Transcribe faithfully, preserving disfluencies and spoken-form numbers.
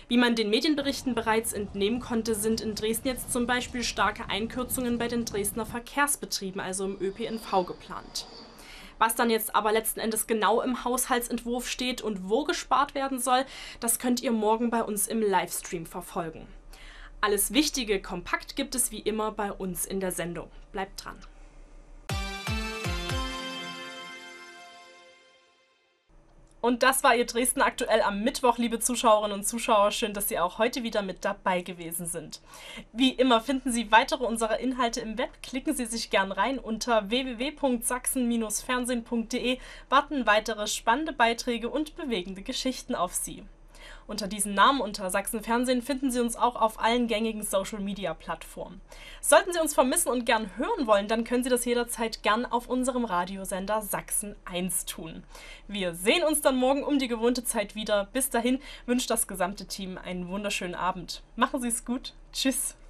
Wie man den Medienberichten bereits entnehmen konnte, sind in Dresden jetzt zum Beispiel starke Einkürzungen bei den Dresdner Verkehrsbetrieben, also im Ö P N V, geplant. Was dann jetzt aber letzten Endes genau im Haushaltsentwurf steht und wo gespart werden soll, das könnt ihr morgen bei uns im Livestream verfolgen. Alles Wichtige kompakt gibt es wie immer bei uns in der Sendung. Bleibt dran! Und das war Ihr Dresden aktuell am Mittwoch, liebe Zuschauerinnen und Zuschauer. Schön, dass Sie auch heute wieder mit dabei gewesen sind. Wie immer finden Sie weitere unserer Inhalte im Web. Klicken Sie sich gern rein unter w w w punkt sachsen Bindestrich fernsehen punkt de. Warten weitere spannende Beiträge und bewegende Geschichten auf Sie. Unter diesem Namen, unter Sachsen Fernsehen, finden Sie uns auch auf allen gängigen Social-Media-Plattformen. Sollten Sie uns vermissen und gern hören wollen, dann können Sie das jederzeit gern auf unserem Radiosender Sachsen eins tun. Wir sehen uns dann morgen um die gewohnte Zeit wieder. Bis dahin wünscht das gesamte Team einen wunderschönen Abend. Machen Sie es gut. Tschüss.